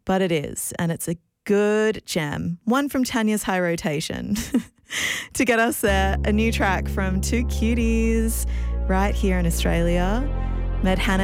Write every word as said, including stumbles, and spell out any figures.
but it is, and it's a good gem, one from Tanya's High Rotation. To get us there, a new track from two cuties right here in Australia, Medhana